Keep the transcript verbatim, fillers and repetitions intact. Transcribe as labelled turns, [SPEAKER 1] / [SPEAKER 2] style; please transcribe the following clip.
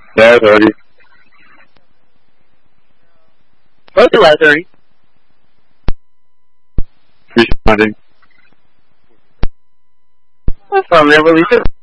[SPEAKER 1] Yeah, thirty.
[SPEAKER 2] Both eleven thirty.
[SPEAKER 1] Responding.
[SPEAKER 2] That's fine, man. Release it.